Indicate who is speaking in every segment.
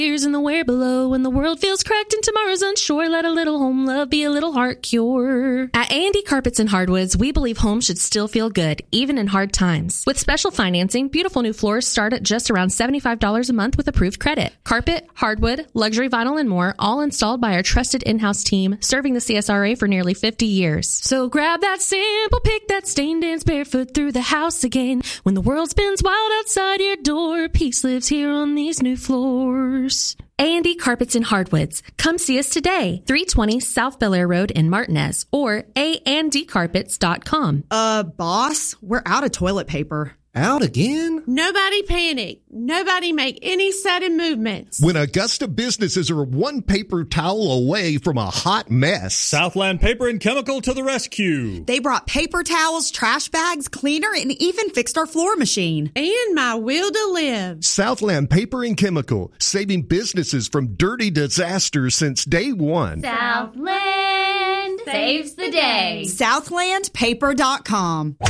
Speaker 1: Fears in the where below. When the world feels cracked and tomorrow's unsure, let a little home love be a little heart cure. At A&D Carpets and Hardwoods, we believe home should still feel good, even in hard times. With special financing, beautiful new floors start at just around $75 a month with approved credit. Carpet, hardwood, luxury vinyl, and more, all installed by our trusted in-house team, serving the CSRA for nearly 50 years. So grab that sample, pick that stain, dance barefoot through the house again. When the world spins wild outside your door, peace lives here on these new floors. A&D Carpets and Hardwoods. Come see us today, 320 South Bel Air Road in Martinez, or andcarpets.com.
Speaker 2: Boss, we're out of toilet paper.
Speaker 3: Out again?
Speaker 4: Nobody panic. Nobody make any sudden movements.
Speaker 3: When Augusta businesses are one paper towel away from a hot mess.
Speaker 5: Southland Paper and Chemical to the rescue.
Speaker 2: They brought paper towels, trash bags, cleaner, and even fixed our floor machine.
Speaker 4: And my will to live.
Speaker 3: Southland Paper and Chemical, saving businesses from dirty disasters since day one.
Speaker 6: Southland saves the day.
Speaker 2: Southlandpaper.com.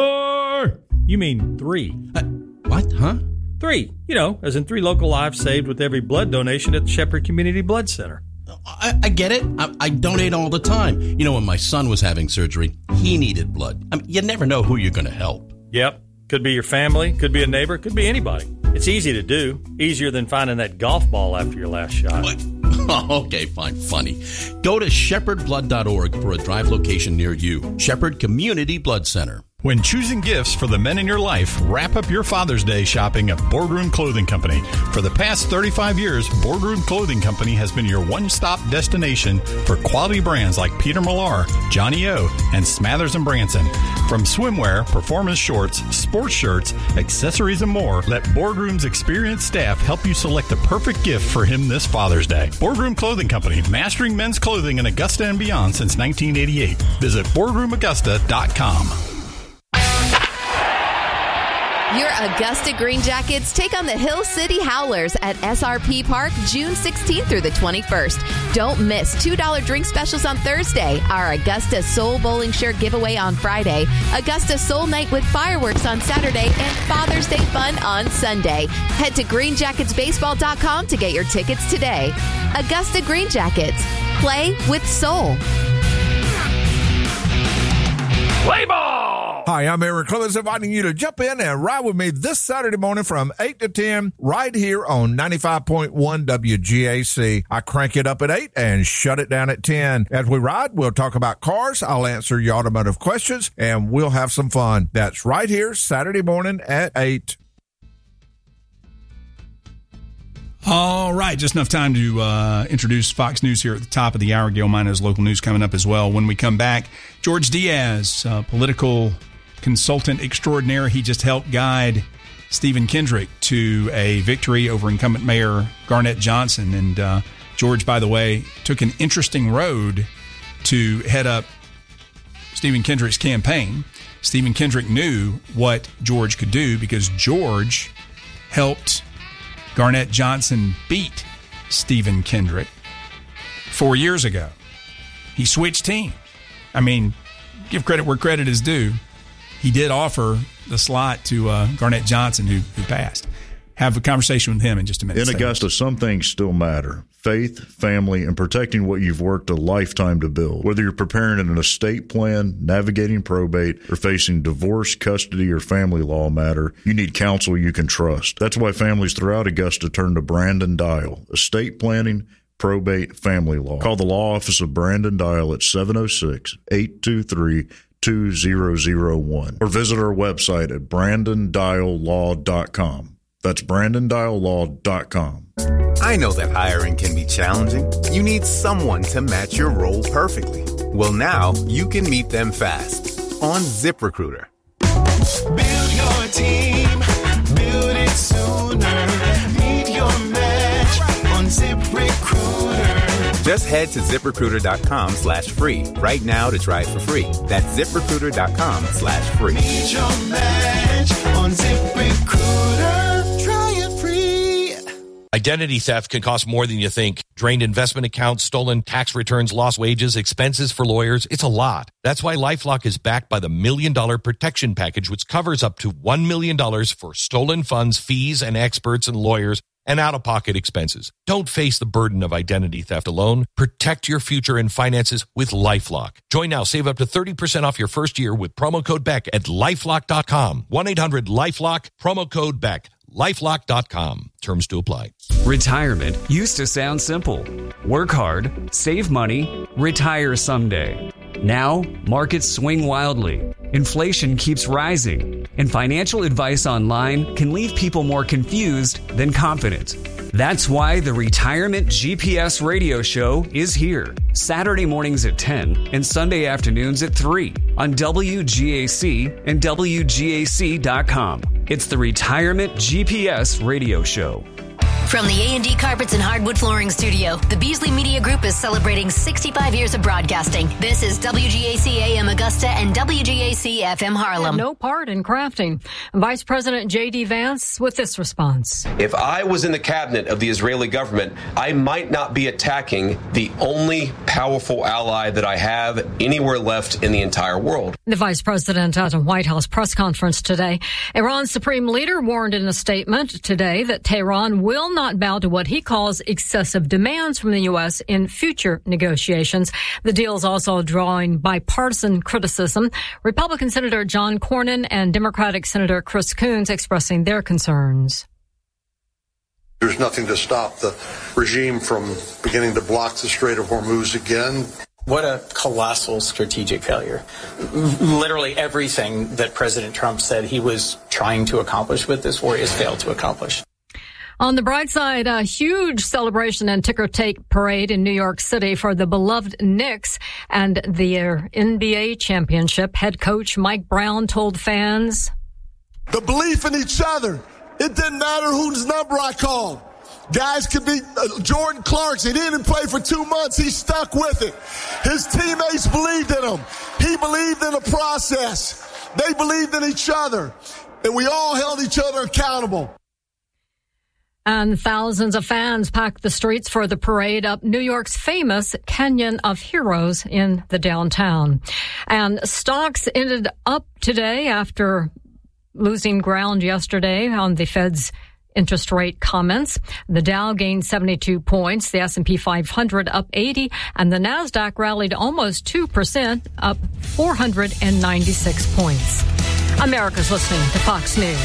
Speaker 5: 4. You mean 3.
Speaker 7: What, huh?
Speaker 5: 3. As in 3 local lives saved with every blood donation at the Shepherd Community Blood Center.
Speaker 7: I get it. I donate all the time. When my son was having surgery, he needed blood. You never know who you're going to help.
Speaker 5: Yep. Could be your family, could be a neighbor, could be anybody. It's easy to do. Easier than finding that golf ball after your last shot.
Speaker 7: What? Okay, fine, funny. Go to shepherdblood.org for a drive location near you. Shepherd Community Blood Center.
Speaker 8: When choosing gifts for the men in your life, wrap up your Father's Day shopping at Boardroom Clothing Company. For the past 35 years, Boardroom Clothing Company has been your one-stop destination for quality brands like Peter Millar, Johnny O, and Smathers and Branson. From swimwear, performance shorts, sports shirts, accessories, and more, let Boardroom's experienced staff help you select the perfect gift for him this Father's Day. Boardroom Clothing Company, mastering men's clothing in Augusta and beyond since 1988. Visit boardroomaugusta.com.
Speaker 9: Your Augusta Green Jackets take on the Hill City Howlers at SRP Park June 16th through the 21st. Don't miss $2 drink specials on Thursday, our Augusta Soul Bowling shirt giveaway on Friday, Augusta Soul Night with fireworks on Saturday, and Father's Day fun on Sunday. Head to greenjacketsbaseball.com to get your tickets today. Augusta Green Jackets. Play with soul.
Speaker 10: Play ball!
Speaker 11: Hi, I'm Aaron Clemens, inviting you to jump in and ride with me this Saturday morning from 8 to 10 right here on 95.1 WGAC. I crank it up at 8 and shut it down at 10. As we ride, we'll talk about cars. I'll answer your automotive questions, and we'll have some fun. That's right here Saturday morning at 8.
Speaker 8: All right, just enough time to introduce Fox News here at the top of the hour. Gail Mine has local news coming up as well. When we come back, George Diaz, political consultant extraordinaire. He just helped guide Stephen Kendrick to a victory over incumbent Mayor Garnett Johnson. And George, by the way, took an interesting road to head up Stephen Kendrick's campaign. Stephen Kendrick knew what George could do because George helped Garnett Johnson beat Stephen Kendrick 4 years ago. He switched teams. I mean, give credit where credit is due. He did offer the slot to Garnett Johnson, who passed. Have a conversation with him in just a minute.
Speaker 12: In Augusta, some things still matter. Faith, family, and protecting what you've worked a lifetime to build. Whether you're preparing an estate plan, navigating probate, or facing divorce, custody, or family law matter, you need counsel you can trust. That's why families throughout Augusta turn to Brandon Dial. Estate planning, probate, family law. Call the law office of Brandon Dial at 706-823-2001 or visit our website at brandondiallaw.com. That's brandondiallaw.com.
Speaker 13: I know that hiring can be challenging. You need someone to match your role perfectly. Well, now you can meet them fast on ZipRecruiter.
Speaker 10: Build your team, build it sooner. Meet your match on ZipRecruiter.
Speaker 13: Just head to ZipRecruiter.com/free right now to try it for free. That's ZipRecruiter.com/free.
Speaker 10: Meet your match on ZipRecruiter. Try it free.
Speaker 14: Identity theft can cost more than you think. Drained investment accounts, stolen tax returns, lost wages, expenses for lawyers. It's a lot. That's why LifeLock is backed by the $1 Million Protection Package, which covers up to $1 million for stolen funds, fees, and experts and lawyers and out-of-pocket expenses. Don't face the burden of identity theft alone. Protect your future and finances with LifeLock. Join now. Save up to 30% off your first year with promo code BECK at LifeLock.com. 1-800-LifeLock, promo code BECK. LifeLock.com. Terms to apply.
Speaker 15: Retirement used to sound simple. Work hard, save money, retire someday. Now, markets swing wildly. Inflation keeps rising. And financial advice online can leave people more confused than confident. That's why the Retirement GPS radio show is here. Saturday mornings at 10 and Sunday afternoons at 3 on WGAC and WGAC.com. It's the Retirement GPS radio show.
Speaker 16: From the A&D Carpets and Hardwood Flooring Studio, the Beasley Media Group is celebrating 65 years of broadcasting. This is WGAC AM Augusta and WGAC FM Harlem.
Speaker 17: No part in crafting. Vice President J.D. Vance with this response.
Speaker 18: If I was in the cabinet of the Israeli government, I might not be attacking the only powerful ally that I have anywhere left in the entire world.
Speaker 17: The vice president at a White House press conference today. Iran's supreme leader warned in a statement today that Tehran will not bow to what he calls excessive demands from the U.S. in future negotiations. The deal is also drawing bipartisan criticism. Republican Senator John Cornyn and Democratic Senator Chris Coons expressing their concerns.
Speaker 19: There's nothing to stop the regime from beginning to block the Strait of Hormuz again.
Speaker 20: What a colossal strategic failure. Literally everything that President Trump said he was trying to accomplish with this war has failed to accomplish.
Speaker 17: On the bright side, a huge celebration and ticker tape parade in New York City for the beloved Knicks and their NBA championship. Head coach Mike Brown told fans,
Speaker 21: "The belief in each other. It didn't matter whose number I called. Guys could be Jordan Clarkson. He didn't play for 2 months. He stuck with it. His teammates believed in him. He believed in the process. They believed in each other. And we all held each other accountable."
Speaker 17: And thousands of fans packed the streets for the parade up New York's famous Canyon of Heroes in the downtown. And stocks ended up today after losing ground yesterday on the Fed's interest rate comments. The Dow gained 72 points, the S&P 500 up 80, and the Nasdaq rallied almost 2%, up 496 points. America's listening to Fox News.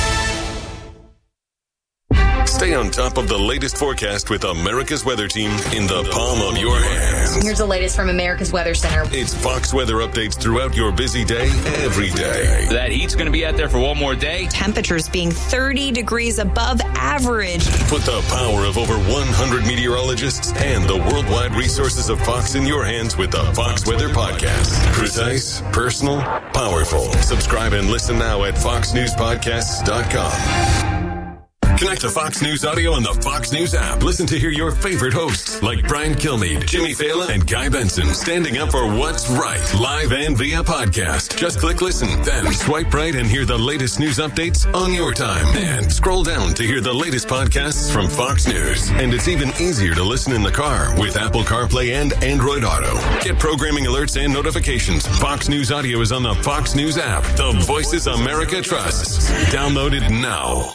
Speaker 22: Stay on top of the latest forecast with America's Weather Team in the palm of your hands.
Speaker 23: Here's the latest from America's Weather Center.
Speaker 22: It's Fox weather updates throughout your busy day, every day.
Speaker 24: That heat's going to be out there for one more day.
Speaker 23: Temperatures being 30 degrees above average.
Speaker 22: Put the power of over 100 meteorologists and the worldwide resources of Fox in your hands with the Fox Weather Podcast. Precise, personal, powerful. Subscribe and listen now at foxnewspodcasts.com. Connect to Fox News Audio on the Fox News app. Listen to hear your favorite hosts like Brian Kilmeade, Jimmy Fallon, and Guy Benson standing up for what's right, live and via podcast. Just click listen, then swipe right and hear the latest news updates on your time. And scroll down to hear the latest podcasts from Fox News. And it's even easier to listen in the car with Apple CarPlay and Android Auto. Get programming alerts and notifications. Fox News Audio is on the Fox News app. The voices America trusts. Download it now.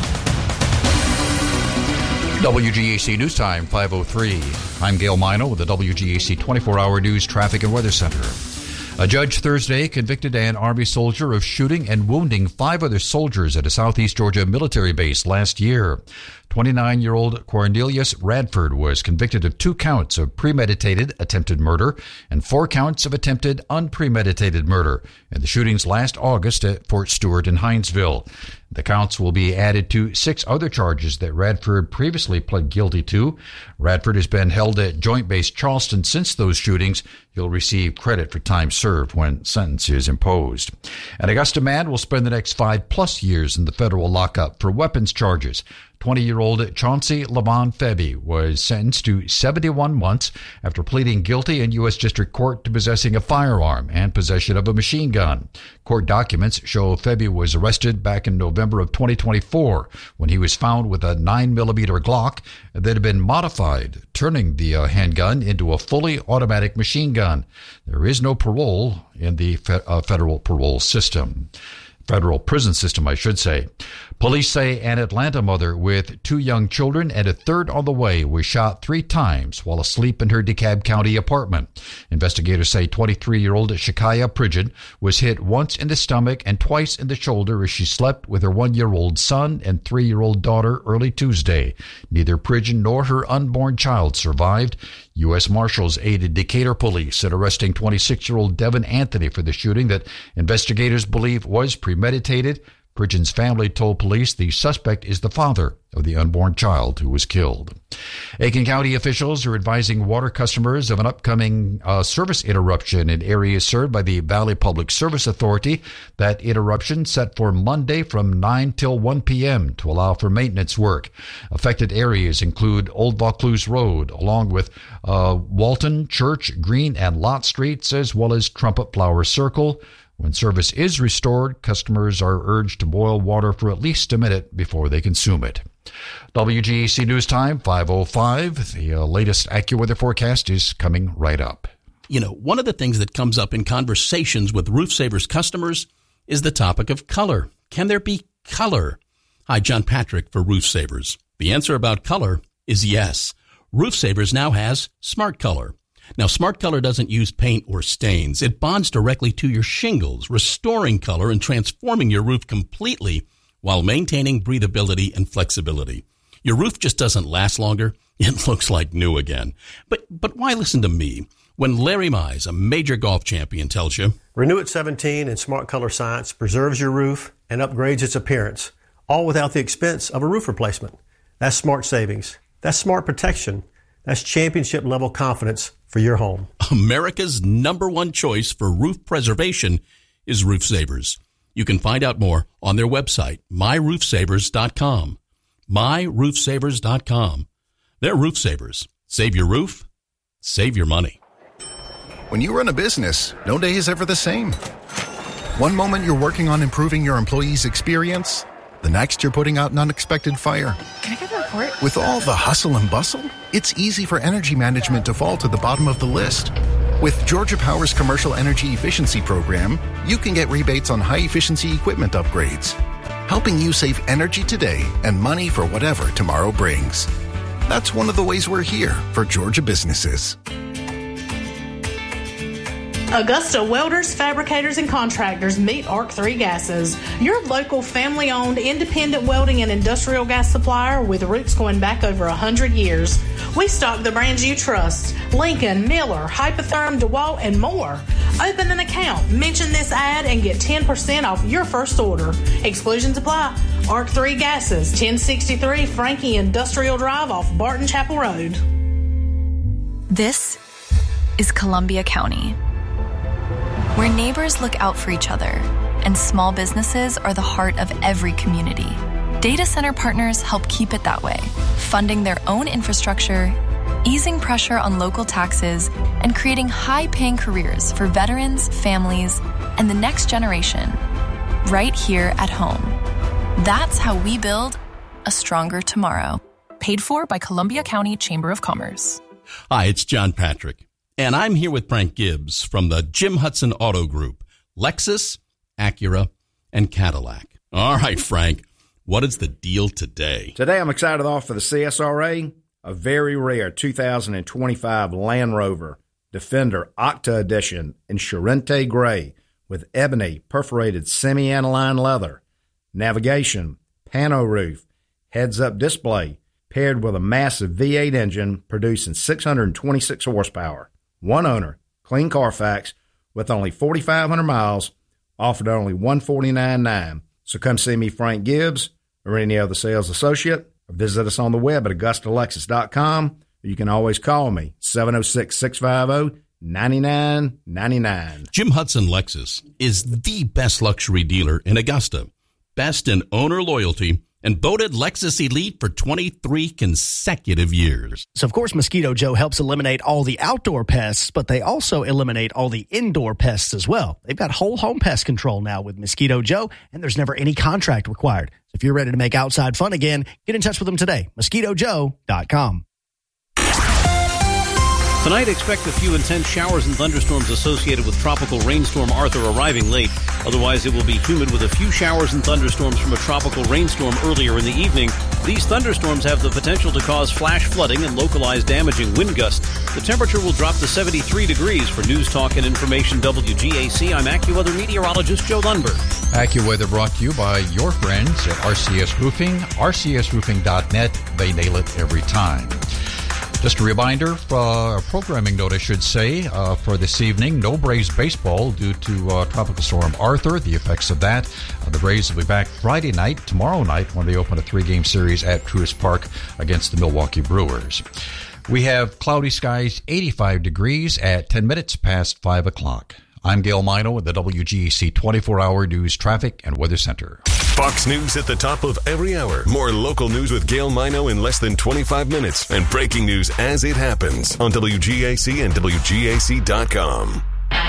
Speaker 25: WGAC News Time, 5:03. I'm Gail Mino with the WGAC 24-hour news traffic and weather center. A judge Thursday convicted an Army soldier of shooting and wounding 5 other soldiers at a Southeast Georgia military base last year. 29-year-old Cornelius Radford was convicted of 2 counts of premeditated attempted murder and 4 counts of attempted unpremeditated murder in the shootings last August at Fort Stewart and Hinesville. The counts will be added to 6 other charges that Radford previously pled guilty to. Radford has been held at Joint Base Charleston since those shootings. He'll receive credit for time served when sentence is imposed. An Augusta man will spend the next 5+ years in the federal lockup for weapons charges. 20-year-old Chauncey Lavon Febby was sentenced to 71 months after pleading guilty in U.S. District Court to possessing a firearm and possession of a machine gun. Court documents show Febby was arrested back in November of 2024 when he was found with a 9mm Glock that had been modified, turning the handgun into a fully automatic machine gun. There is no parole in the federal parole system. Federal prison system, I should say. Police say an Atlanta mother with 2 young children and a third on the way was shot 3 times while asleep in her DeKalb County apartment. Investigators say 23-year-old Shakaya Pridgen was hit once in the stomach and twice in the shoulder as she slept with her 1-year-old son and 3-year-old daughter early Tuesday. Neither Pridgen nor her unborn child survived. U.S. Marshals aided Decatur police in arresting 26-year-old Devin Anthony for the shooting that investigators believe was premeditated. Pridgen's family told police the suspect is the father of the unborn child who was killed. Aiken County officials are advising water customers of an upcoming service interruption in areas served by the Valley Public Service Authority. That interruption set for Monday from 9 till 1 p.m. to allow for maintenance work. Affected areas include Old Vaucluse Road, along with Walton, Church, Green, and Lot Streets, as well as Trumpet Flower Circle. When service is restored, customers are urged to boil water for at least a minute before they consume it. WGAC News Time, 5:05. The latest AccuWeather forecast is coming right up.
Speaker 7: You know, one of the things that comes up in conversations with Roof Savers customers is the topic of color. Can there be color? Hi, John Patrick for Roof Savers. The answer about color is yes. Roof Savers now has Smart Color. Now, Smart Color doesn't use paint or stains. It bonds directly to your shingles, restoring color and transforming your roof completely while maintaining breathability and flexibility. Your roof just doesn't last longer. It looks like new again. But why listen to me when Larry Mize, a major golf champion, tells you,
Speaker 1: Renew at 17 and Smart Color Science preserves your roof and upgrades its appearance, all without the expense of a roof replacement. That's smart savings. That's smart protection. That's championship-level confidence for your home.
Speaker 7: America's #1 choice for roof preservation is Roof Savers. You can find out more on their website, myroofsavers.com. myroofsavers.com. They're Roof Savers. Save your roof, save your money.
Speaker 2: When you run a business, no day is ever the same. One moment you're working on improving your employees' experience. The next you're putting out an unexpected fire.
Speaker 3: Can I get the report?
Speaker 2: With all the hustle and bustle, it's easy for energy management to fall to the bottom of the list. With Georgia Power's Commercial Energy Efficiency Program, you can get rebates on high-efficiency equipment upgrades, helping you save energy today and money for whatever tomorrow brings. That's one of the ways we're here for Georgia businesses.
Speaker 4: Augusta Welders, Fabricators, and Contractors meet ARC3 Gases, your local family-owned independent welding and industrial gas supplier with roots going back over 100 years. We stock the brands you trust: Lincoln, Miller, Hypotherm, DeWalt, and more. Open an account, mention this ad, and get 10% off your first order. Exclusions apply. ARC3 Gases, 1063 Frankie Industrial Drive off Barton Chapel Road.
Speaker 6: This is Columbia County, where neighbors look out for each other and small businesses are the heart of every community. Data center partners help keep it that way, funding their own infrastructure, easing pressure on local taxes, and creating high-paying careers for veterans, families, and the next generation, right here at home. That's how we build a stronger tomorrow.
Speaker 26: Paid for by Columbia County Chamber of Commerce.
Speaker 7: Hi, it's John Patrick, and I'm here with Frank Gibbs from the Jim Hudson Auto Group, Lexus, Acura, and Cadillac. All right, Frank, what is the deal today?
Speaker 27: Today I'm excited to offer the CSRA a very rare 2025 Land Rover Defender Octa Edition in Charente Gray with ebony perforated semi-aniline leather, navigation, pano roof, heads-up display, paired with a massive V8 engine producing 626 horsepower. One owner, clean Carfax, with only 4,500 miles, offered only $149,900. So come see me, Frank Gibbs, or any other sales associate, or visit us on the web at AugustaLexus.com. You can always call me, 706-650-9999.
Speaker 7: Jim Hudson Lexus is the best luxury dealer in Augusta. Best in owner loyalty, and voted Lexus Elite for 23 consecutive years.
Speaker 28: So, of course, Mosquito Joe helps eliminate all the outdoor pests, but they also eliminate all the indoor pests as well. They've got whole home pest control now with Mosquito Joe, and there's never any contract required. So if you're ready to make outside fun again, get in touch with them today. MosquitoJoe.com.
Speaker 3: Tonight, expect a few intense showers and thunderstorms associated with tropical rainstorm Arthur arriving late. Otherwise, it will be humid with a few showers and thunderstorms from a tropical rainstorm earlier in the evening. These thunderstorms have the potential to cause flash flooding and localized damaging wind gusts. The temperature will drop to 73 degrees. For News Talk and Information WGAC, I'm AccuWeather meteorologist Joe Lundberg.
Speaker 25: AccuWeather brought to you by your friends at RCS Roofing, rcsroofing.net. They nail it every time. Just a reminder, a programming note, I should say, for this evening. No Braves baseball due to Tropical Storm Arthur, the effects of that. The Braves will be back Friday night, tomorrow night, when they open a 3-game series at Truist Park against the Milwaukee Brewers. We have cloudy skies, 85 degrees at 10 minutes past 5 o'clock. I'm Gail Mino with the WGAC 24-hour News Traffic and Weather Center.
Speaker 22: Fox News at the top of every hour. More local news with Gail Mino in less than 25 minutes. And breaking news as it happens on WGAC and WGAC.com.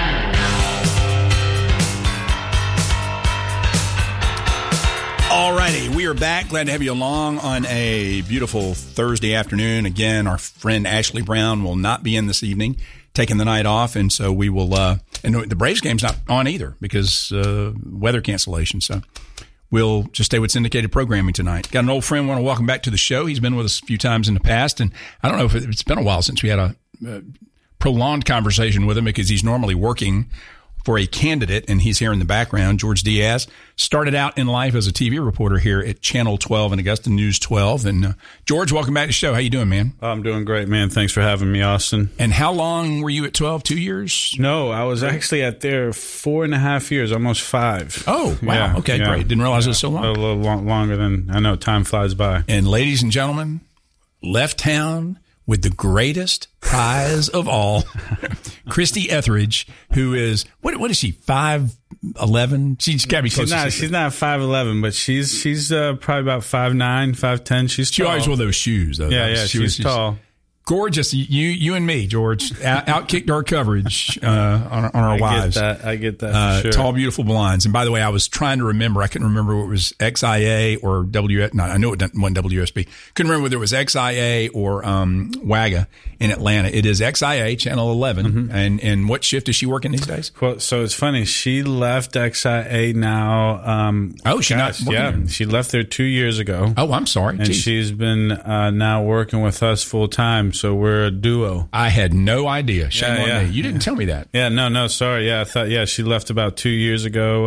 Speaker 5: All righty, we are back. Glad to have you along on a beautiful Thursday afternoon. Again, our friend Ashley Brown will not be in this evening, taking the night off, and so we will and the Braves game's not on either because weather cancellation, so we'll just stay with syndicated programming tonight. Got an old friend, want to welcome back to the show. He's been with us a few times in the past, and I don't know if it's been a while since we had a prolonged conversation with him because he's normally working for a candidate, and he's here in the background. George Diaz started out in life as a TV reporter here at Channel 12 and Augusta News 12. And George, welcome back to the show. How you doing, man?
Speaker 8: I'm doing great, man. Thanks for having me, Austin.
Speaker 5: And how long were you at 12? 2 years?
Speaker 8: No, I was actually at there 4.5 years, almost 5.
Speaker 5: Oh, wow. Yeah, okay, great. Didn't realize it was so long.
Speaker 8: A little longer than I know. Time flies by.
Speaker 5: And ladies and gentlemen, left town with the greatest prize of all, Christy Etheridge, who is, what is she, 5'11"? She's got to be close.
Speaker 8: She's not 5'11", but she's probably about 5'9", 5'10". She's tall.
Speaker 5: She always wore those shoes, though.
Speaker 8: Yeah, she's tall.
Speaker 5: Gorgeous. You and me, George, outkicked our coverage on our wives.
Speaker 8: I get that for sure.
Speaker 5: Tall, beautiful blondes. And by the way, I was trying to remember. I couldn't remember what it was XIA or WS. No, I know it wasn't WSB. Couldn't remember whether it was XIA or WAGA in Atlanta. It is XIA, Channel 11. Mm-hmm. And what shift is she working these days?
Speaker 8: Well, so it's funny. She left XIA now.
Speaker 5: She's not working there.
Speaker 8: She left there 2 years ago.
Speaker 5: Oh, I'm sorry.
Speaker 8: And she's been now working with us full time. So we're a duo.
Speaker 5: I had no idea. Shame on me. You didn't tell me that.
Speaker 8: Yeah, no, sorry. Yeah, I thought. She left about 2 years ago,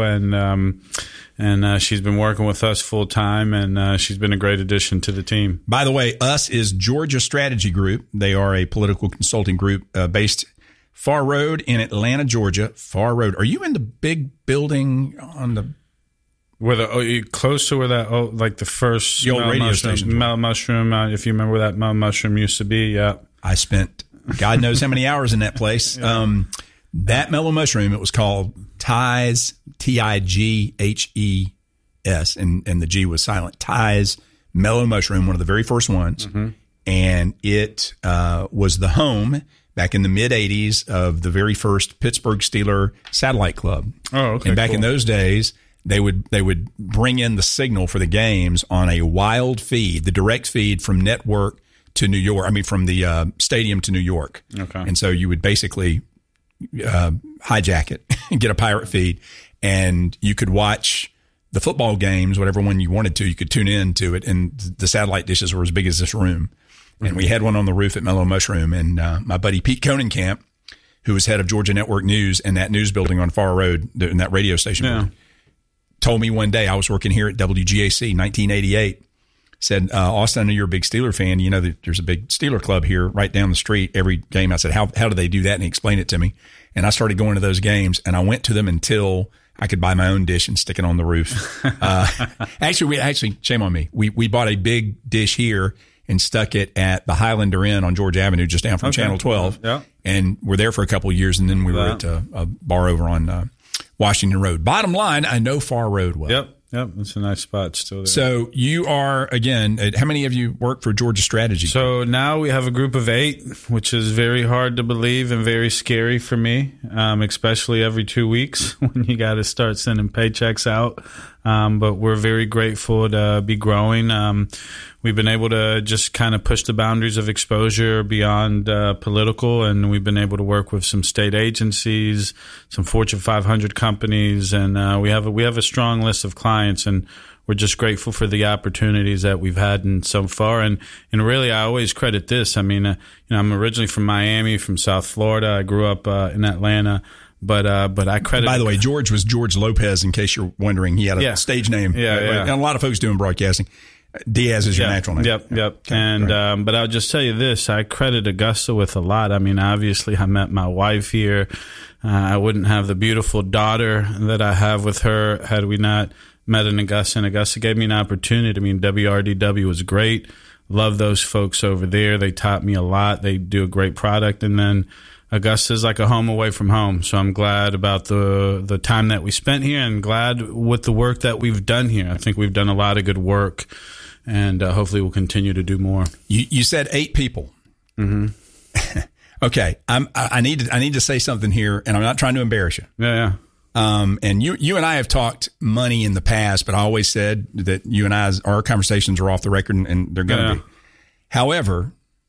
Speaker 8: and she's been working with us full time, and she's been a great addition to the team.
Speaker 5: By the way, US is Georgia Strategy Group. They are a political consulting group based Far Road in Atlanta, Georgia. Far Road. Are you in the big building on the?
Speaker 8: Close to where that, like the first
Speaker 5: old radio station,
Speaker 8: Mel Mushroom, if you remember where that Mel Mushroom used to be, yeah.
Speaker 5: I spent God knows how many hours in that place. Yeah. That Mellow Mushroom, it was called Ties, Tighes, and the G was silent. Ties Mellow Mushroom, one of the very first ones, and it was the home back in the mid '80s of the very first Pittsburgh Steeler satellite club.
Speaker 8: Oh, okay.
Speaker 5: And back in those days, they would bring in the signal for the games on a wild feed, the direct feed from network to New York. I mean, from the stadium to New York.
Speaker 8: Okay.
Speaker 5: And so you would basically hijack it and get a pirate feed, and you could watch the football games, whatever one you wanted to. You could tune in to it, and the satellite dishes were as big as this room. And we had one on the roof at Mellow Mushroom, and my buddy Pete Konenkamp, who was head of Georgia Network News in that news building on Far Road, in that radio station building, told me one day, I was working here at WGAC, 1988, said, Austin, I know you're a big Steeler fan. You know that there's a big Steeler club here right down the street every game. I said, how do they do that? And he explained it to me. And I started going to those games, and I went to them until I could buy my own dish and stick it on the roof. Actually, shame on me. We bought a big dish here and stuck it at the Highlander Inn on George Avenue, just down from Channel 12.
Speaker 8: Yeah.
Speaker 5: And we're there for a couple of years, and then we were at a bar over on Washington Road. Bottom line, I know Far Road well.
Speaker 8: Yep, it's a nice spot still there.
Speaker 5: So you are, again, how many of you work for Georgia Strategy?
Speaker 8: So now we have a group of 8, which is very hard to believe and very scary for me, especially every 2 weeks when you got to start sending paychecks out. But we're very grateful to be growing. We've been able to just kind of push the boundaries of exposure beyond political, and we've been able to work with some state agencies, some Fortune 500 companies, and we have a strong list of clients, and we're just grateful for the opportunities that we've had and so far. And really, I always credit this. I mean, I'm originally from Miami, from South Florida. I grew up in Atlanta. But I credit.
Speaker 5: By the way, George was George Lopez, in case you're wondering. He had a stage name.
Speaker 8: Yeah.
Speaker 5: And a lot of folks doing broadcasting. Diaz is your natural name.
Speaker 8: Yep.
Speaker 5: Okay,
Speaker 8: and but I'll just tell you this: I credit Augusta with a lot. I mean, obviously, I met my wife here. I wouldn't have the beautiful daughter that I have with her had we not met in Augusta. And Augusta gave me an opportunity. I mean, WRDW was great. Love those folks over there. They taught me a lot. They do a great product, and then Augusta is like a home away from home. So I'm glad about the time that we spent here, and glad with the work that we've done here. I think we've done a lot of good work, and hopefully we'll continue to do more.
Speaker 5: You said 8 people. Mm-hmm. Okay. I need to say something here, and I'm not trying to embarrass you.
Speaker 8: Yeah.
Speaker 5: And you and I have talked money in the past, but I always said that you and our conversations are off the record, and they're going to be. However,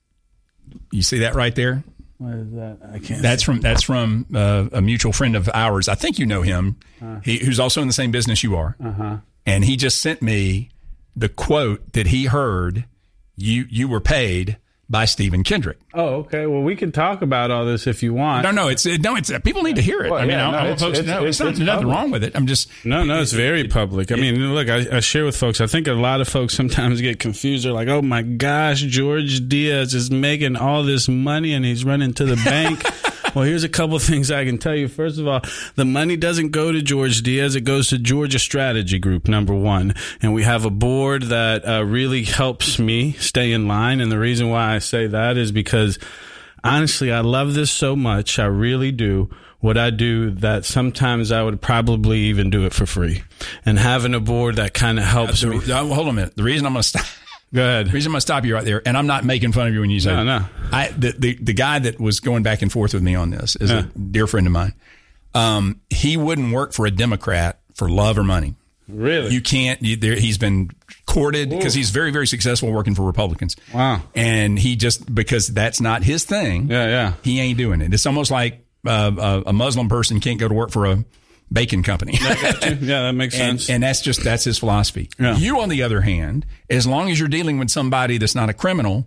Speaker 5: you see that right there?
Speaker 8: What is that? I can't.
Speaker 5: That's from a mutual friend of ours. I think you know him. Who's also in the same business you are.
Speaker 8: Uh-huh.
Speaker 5: And he just sent me the quote that he heard you were paid by Stephen Kendrick.
Speaker 8: Oh, okay. Well, we can talk about all this if you want.
Speaker 5: No. It's people need to hear it.
Speaker 8: Well,
Speaker 5: I want folks to know. It's nothing wrong with it. I'm just
Speaker 8: no. It's very public. I mean, look, I share with folks. I think a lot of folks sometimes get confused. They're like, "Oh my gosh, George Diaz is making all this money and he's running to the bank." Well, here's a couple of things I can tell you. First of all, the money doesn't go to George Diaz. It goes to Georgia Strategy Group, number one. And we have a board that really helps me stay in line. And the reason why I say that is because, honestly, I love this so much. I really do. What I do, that sometimes I would probably even do it for free. And having a board that kind of helps me.
Speaker 5: Hold on a minute. The reason I'm going to stop.
Speaker 8: Go ahead.
Speaker 5: The reason I'm going to stop you right there, and I'm not making fun of you when you say
Speaker 8: no.
Speaker 5: The guy that was going back and forth with me on this is a dear friend of mine. He wouldn't work for a Democrat for love or money.
Speaker 8: Really?
Speaker 5: You can't. He's been courted because he's very, very successful working for Republicans.
Speaker 8: Wow.
Speaker 5: And he just, because that's not his thing, he ain't doing it. It's almost like a Muslim person can't go to work for a bacon company.
Speaker 8: Yeah, that makes sense.
Speaker 5: And that's his philosophy.
Speaker 8: Yeah.
Speaker 5: You, on the other hand, as long as you're dealing with somebody that's not a criminal,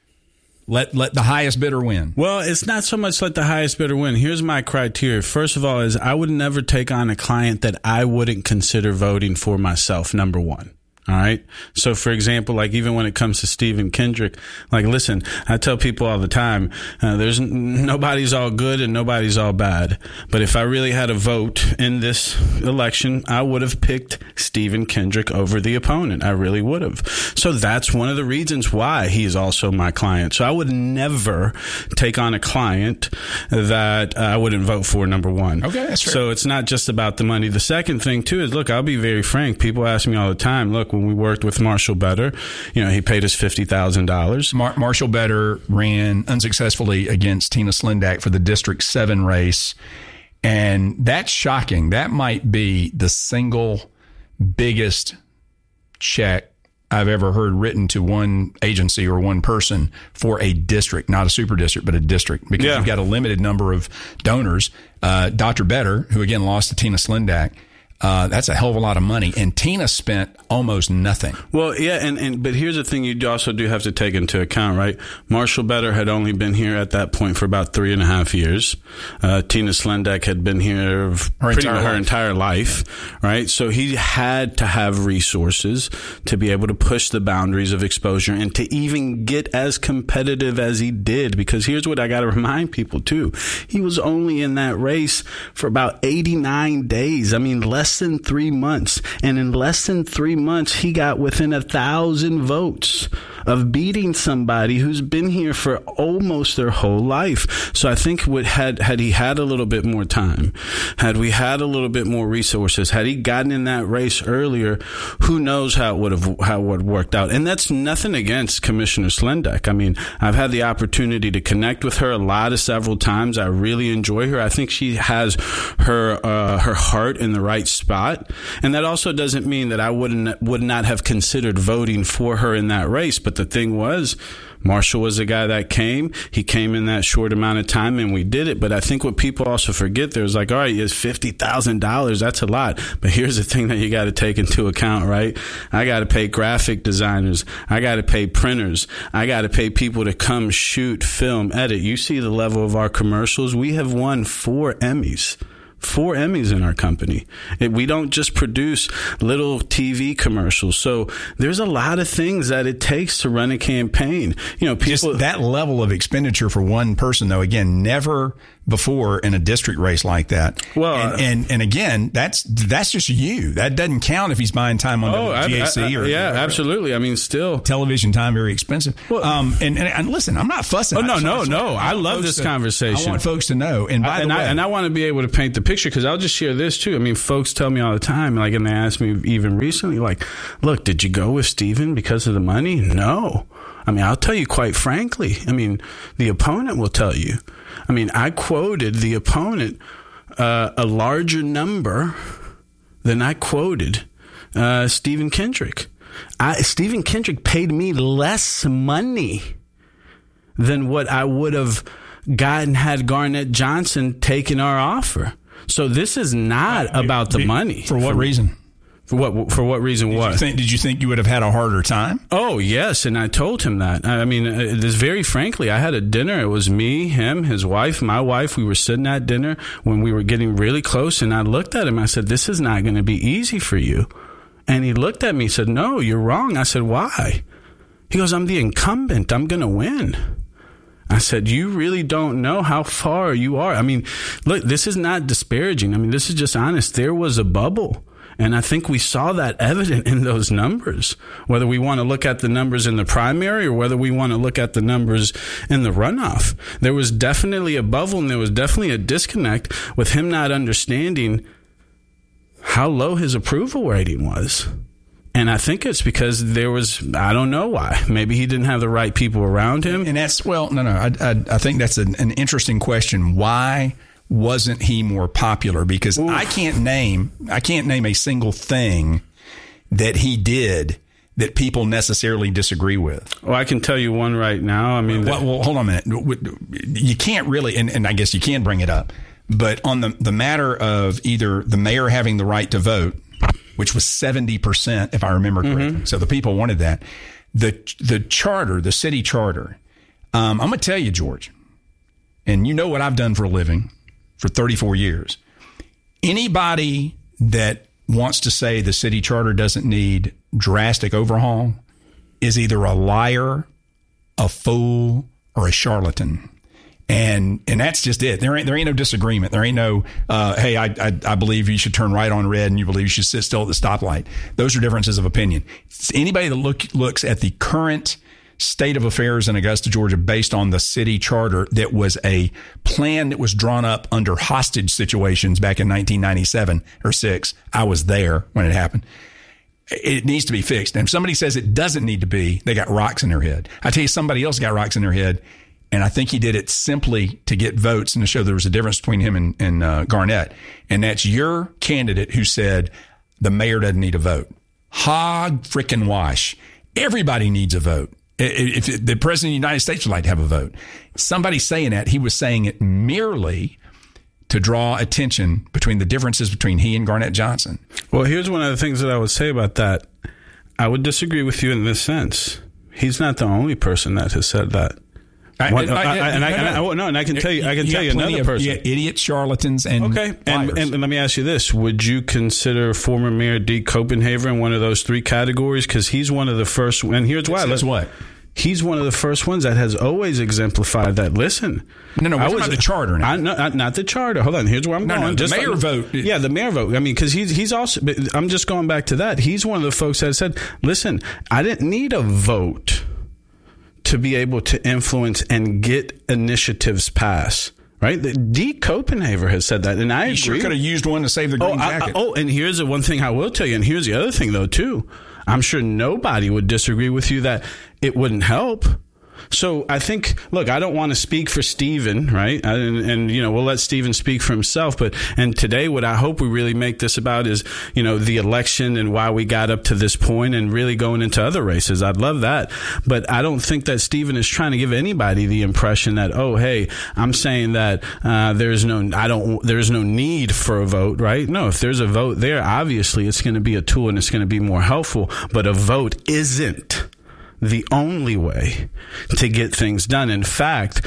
Speaker 5: let the highest bidder win.
Speaker 8: Well, it's not so much let the highest bidder win. Here's my criteria. First of all, is I would never take on a client that I wouldn't consider voting for myself, number one. All right. So, for example, like even when it comes to Stephen Kendrick, like, listen, I tell people all the time, there's nobody's all good and nobody's all bad. But if I really had a vote in this election, I would have picked Stephen Kendrick over the opponent. I really would have. So that's one of the reasons why he's also my client. So I would never take on a client that I wouldn't vote for, number one.
Speaker 5: Okay, that's fair.
Speaker 8: So it's not just about the money. The second thing, too, is, look, I'll be very frank. People ask me all the time, look, when we worked with Marshall Better, he paid us $50,000.
Speaker 5: Marshall Better ran unsuccessfully against Tina Slindak for the District 7 race. And that's shocking. That might be the single biggest check I've ever heard written to one agency or one person for a district, not a super district, but a district, because you've got a limited number of donors. Dr. Better, who again lost to Tina Slindak, that's a hell of a lot of money. And Tina spent almost nothing.
Speaker 8: Well, yeah, but here's the thing you also do have to take into account, right? Marshall Better had only been here at that point for about 3.5 years. Tina Slindak had been here her entire life, right? So he had to have resources to be able to push the boundaries of exposure and to even get as competitive as he did. Because here's what I got to remind people, too. He was only in that race for about 89 days. I mean, less than 3 months. And in less than 3 months, he got within 1,000 votes of beating somebody who's been here for almost their whole life. So I think had he had a little bit more time, had we had a little bit more resources, had he gotten in that race earlier, who knows how it would have worked out. And that's nothing against Commissioner Slendeck. I mean, I've had the opportunity to connect with her several times. I really enjoy her. I think she has her heart in the right spot. And that also doesn't mean that I would not have considered voting for her in that race. But the thing was, Marshall was the guy that came. He came in that short amount of time, and we did it. But I think what people also forget, there's like, all right, it's $50,000. That's a lot. But here's the thing that you got to take into account, right? I got to pay graphic designers. I got to pay printers. I got to pay people to come shoot, film, edit. You see the level of our commercials. We have won 4 Emmys. 4 Emmys in our company. We don't just produce little TV commercials. So there's a lot of things that it takes to run a campaign. You know, people,
Speaker 5: just that level of expenditure for one person, though, again, never before in a district race like that. Well, and again, that's just you. That doesn't count if he's buying time on WGAC or
Speaker 8: absolutely. I mean, still
Speaker 5: television time very expensive. Well, and listen, I'm not fussing.
Speaker 8: Oh no. I love this conversation.
Speaker 5: I want folks to know. And by the way,
Speaker 8: I want to be able to paint the picture, because I'll just share this too. I mean, folks tell me all the time, like, and they ask me even recently, like, look, did you go with Stephen because of the money? No. I mean, I'll tell you quite frankly. I mean, the opponent will tell you. I mean, I quoted the opponent a larger number than I quoted Stephen Kendrick. Stephen Kendrick paid me less money than what I would have gotten had Garnett Johnson taken our offer. So this is not about the money.
Speaker 5: For what reason?
Speaker 8: For what reason?
Speaker 5: Did you think you would have had a harder time?
Speaker 8: Oh, yes. And I told him that. I mean, this very frankly, I had a dinner. It was me, him, his wife, my wife. We were sitting at dinner when we were getting really close. And I looked at him. I said, this is not going to be easy for you. And he looked at me and said, no, you're wrong. I said, why? He goes, I'm the incumbent. I'm going to win. I said, you really don't know how far you are. I mean, look, this is not disparaging. I mean, this is just honest. There was a bubble. And I think we saw that evident in those numbers, whether we want to look at the numbers in the primary or whether we want to look at the numbers in the runoff. There was definitely a bubble, and there was definitely a disconnect with him not understanding how low his approval rating was. And I think it's because I don't know why. Maybe he didn't have the right people around him.
Speaker 5: And that's, I think that's an interesting question. Why wasn't he more popular? Because I can't name a single thing that he did that people necessarily disagree with.
Speaker 8: Well, I can tell you one right now. I mean,
Speaker 5: well, hold on a minute. You can't really, and I guess you can bring it up, but on the matter of either the mayor having the right to vote, which was 70%, if I remember correctly. Mm-hmm. So the people wanted that. The charter, the city charter. I'm going to tell you, George, and you know what I've done for a living for 34 years. Anybody that wants to say the city charter doesn't need drastic overhaul is either a liar, a fool, or a charlatan. And that's just it. There ain't no disagreement. There ain't no, hey, I believe you should turn right on red and you believe you should sit still at the stoplight. Those are differences of opinion. Anybody that looks at the current state of affairs in Augusta, Georgia, based on the city charter that was a plan that was drawn up under hostage situations back in 1997 or 6. I was there when it happened. It needs to be fixed. And if somebody says it doesn't need to be, they got rocks in their head. I tell you, somebody else got rocks in their head. And I think he did it simply to get votes and to show there was a difference between him and Garnett. And that's your candidate who said the mayor doesn't need a vote. Hog frickin' wash. Everybody needs a vote. If the president of the United States would like to have a vote. Somebody saying that, he was saying it merely to draw attention between the differences between he and Garnett Johnson.
Speaker 8: Well, here's one of the things that I would say about that. I would disagree with you in this sense. He's not the only person that has said that. I can tell you another person.
Speaker 5: Idiots, charlatans, and
Speaker 8: okay. And let me ask you this: would you consider former Mayor D. Copenhaver in one of those 3 categories? Because he's one of the first. And here's why.
Speaker 5: That's what.
Speaker 8: He's one of the first ones that has always exemplified that. Listen,
Speaker 5: we're talking about the charter now.
Speaker 8: Not the charter. Hold on. Here's where I'm going.
Speaker 5: The mayor vote.
Speaker 8: Yeah, the mayor vote. I mean, because he's also. But I'm just going back to that. He's one of the folks that said, "Listen, I didn't need a vote to be able to influence and get initiatives passed. Right? D. Copenhaver has said that, and I agree.
Speaker 5: He sure could have used one to save the green jacket.
Speaker 8: And here's the one thing I will tell you, and here's the other thing, though, too. I'm sure nobody would disagree with you that it wouldn't help. So I think, look, I don't want to speak for Stephen, right? And we'll let Stephen speak for himself. And today, what I hope we really make this about is, the election and why we got up to this point and really going into other races. I'd love that. But I don't think that Stephen is trying to give anybody the impression that, oh, hey, I'm saying that there's no need for a vote, right? No, if there's a vote there, obviously it's going to be a tool and it's going to be more helpful. But a vote isn't the only way to get things done. In fact,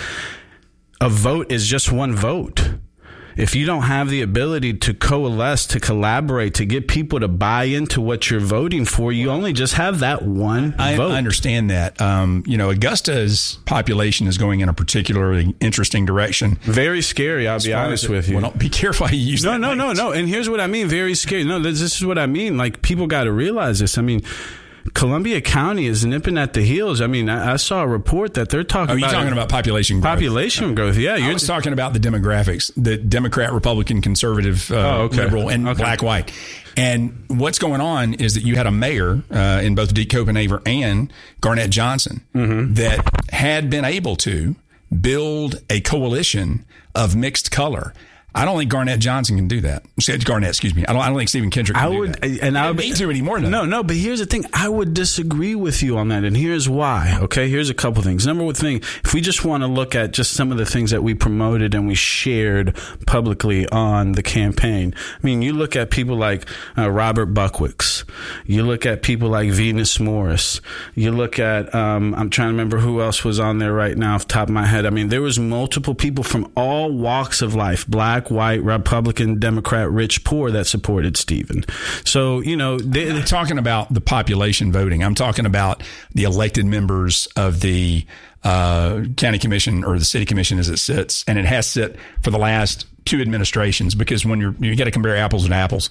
Speaker 8: a vote is just one vote. If you don't have the ability to coalesce, to collaborate, to get people to buy into what you're voting for, you only just have that one vote.
Speaker 5: I understand that. Augusta's population is going in a particularly interesting direction.
Speaker 8: Very scary, I'll be honest with you.
Speaker 5: Well, be careful how you use that.
Speaker 8: No. And here's what I mean, very scary. No, this is what I mean. Like, people got to realize this. I mean, Columbia County is nipping at the heels. I mean, I saw a report that they're talking about...
Speaker 5: Are you talking about population growth?
Speaker 8: Population growth, yeah.
Speaker 5: I was talking about the demographics, the Democrat, Republican, conservative, liberal, and black, white. And what's going on is that you had a mayor in both D. Copenhaver and Garnett Johnson that had been able to build a coalition of mixed color. I don't think Garnett Johnson can do that. Garnett, excuse me. I don't think Stephen Kendrick can do that. And I don't need to anymore.
Speaker 8: No, but here's the thing. I would disagree with you on that, and here's why. Okay, here's a couple things. Number one thing, if we just want to look at just some of the things that we promoted and we shared publicly on the campaign. I mean, you look at people like Robert Buckwicks. You look at people like Venus Morris. You look at, I'm trying to remember who else was on there right now off the top of my head. I mean, there was multiple people from all walks of life, black, white, Republican, Democrat, rich, poor, that supported Stephen. So, I'm
Speaker 5: not talking about the population voting. I'm talking about the elected members of the county commission or the city commission as it sits, and it has sit for the last two administrations, because when you got to compare apples and apples.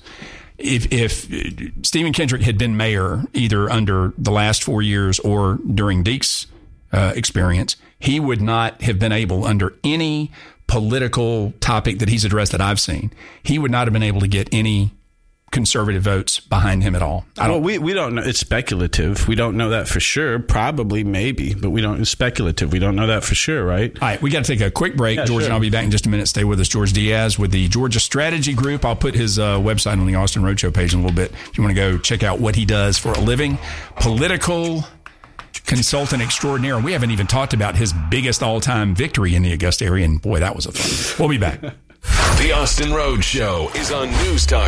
Speaker 5: If Stephen Kendrick had been mayor either under the last 4 years or during Deke's experience, he would not have been able, under any political topic that he's addressed that I've seen, he would not have been able to get any conservative votes behind him at all.
Speaker 8: We don't know. It's speculative. We don't know that for sure. Probably, maybe, but we don't. It's speculative. We don't know that for sure, right?
Speaker 5: All right, we got to take a quick break, George, sure. And I'll be back in just a minute. Stay with us. George Diaz with the Georgia Strategy Group. I'll put his website on the Austin Roadshow page in a little bit if you want to go check out what he does for a living. Political consultant extraordinaire. We haven't even talked about his biggest all-time victory in the Augusta area, and boy, that was a fun. We'll be back.
Speaker 22: The Austin Roadshow is on News Talk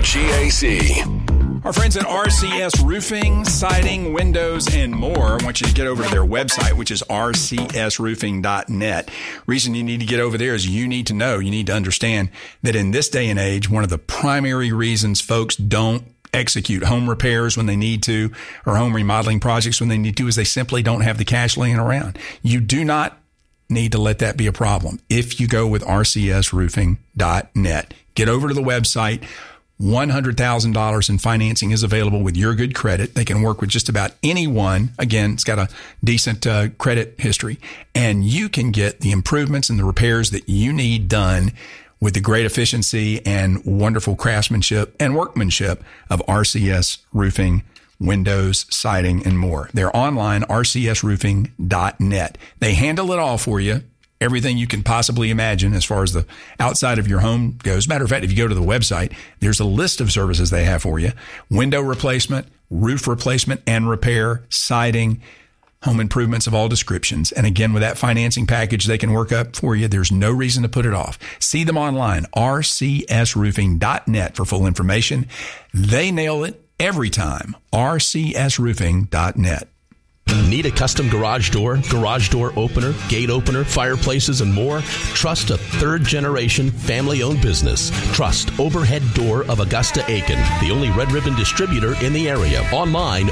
Speaker 22: WGAC.
Speaker 5: Our friends at RCS Roofing, Siding, Windows, and more. I want you to get over to their website, which is rcsroofing.net. Reason you need to get over there is you need to understand that in this day and age, one of the primary reasons folks don't execute home repairs when they need to, or home remodeling projects when they need to, is they simply don't have the cash laying around. You do not need to let that be a problem if you go with rcsroofing.net. Get over to the website. $100,000 in financing is available with your good credit. They can work with just about anyone. Again, it's got a decent credit history, and you can get the improvements and the repairs that you need done with the great efficiency and wonderful craftsmanship and workmanship of RCS Roofing, windows, siding, and more. They're online, rcsroofing.net. They handle it all for you, everything you can possibly imagine as far as the outside of your home goes. Matter of fact, if you go to the website, there's a list of services they have for you. Window replacement, roof replacement and repair, siding, home improvements of all descriptions. And again, with that financing package they can work up for you, there's no reason to put it off. See them online, rcsroofing.net for full information. They nail it every time. rcsroofing.net.
Speaker 9: Need a custom garage door opener, gate opener, fireplaces, and more? Trust a third-generation, family-owned business. Trust Overhead Door of Augusta Aiken, the only Red Ribbon distributor in the area. Online,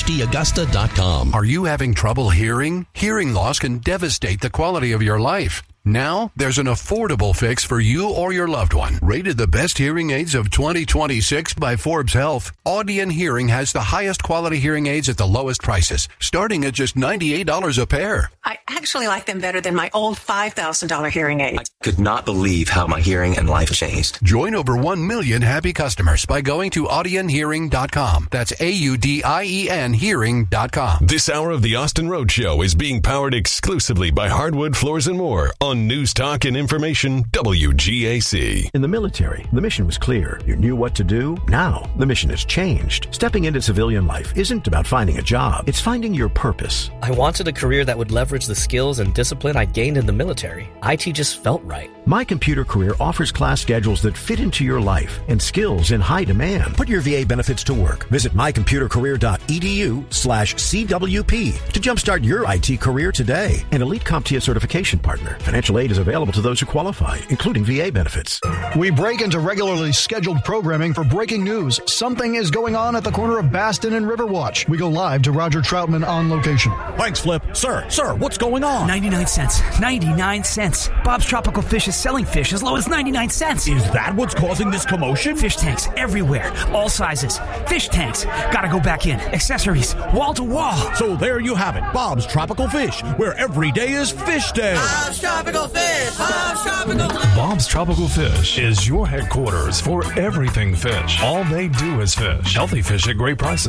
Speaker 9: ohdaugusta.com.
Speaker 10: Are you having trouble hearing? Hearing loss can devastate the quality of your life. Now, there's an affordable fix for you or your loved one. Rated the best hearing aids of 2026 by Forbes Health, Audion Hearing has the highest quality hearing aids at the lowest prices, starting at just $98 a pair.
Speaker 11: I actually like them better than my old $5,000 hearing aid.
Speaker 12: I could not believe how my hearing and life changed.
Speaker 10: Join over 1 million happy customers by going to audionhearing.com. That's AUDIEN hearing.com.
Speaker 22: This hour of the Austin Road Show is being powered exclusively by Hardwood Floors and More on News Talk and Information WGAC.
Speaker 13: In the military, the mission was clear. You knew what to do. Now, the mission has changed. Stepping into civilian life isn't about finding a job. It's finding your purpose.
Speaker 14: I wanted a career that would leverage the skills and discipline I gained in the military. IT just felt right.
Speaker 13: My Computer Career offers class schedules that fit into your life and skills in high demand. Put your VA benefits to work. Visit mycomputercareer.edu/CWP to jumpstart your IT career today. An elite CompTIA certification partner. Financial aid is available to those who qualify, including VA benefits.
Speaker 15: We break into regularly scheduled programming for breaking news. Something is going on at the corner of Baston and Riverwatch. We go live to Roger Troutman on location.
Speaker 16: Thanks, Flip. Sir, what's going on?
Speaker 18: 99 cents. 99 cents. Bob's Tropical Fish is selling fish as low as 99 cents.
Speaker 16: Is that what's causing this commotion?
Speaker 18: Fish tanks everywhere. All sizes. Fish tanks. Gotta go back in. Accessories. Wall to wall.
Speaker 16: So there you have it. Bob's Tropical Fish, where every day is fish day.
Speaker 29: Bob's Tropical Fish. Bob's Tropical Fish.
Speaker 30: Bob's Tropical Fish is your headquarters for everything fish. All they do is fish. Healthy fish at great prices.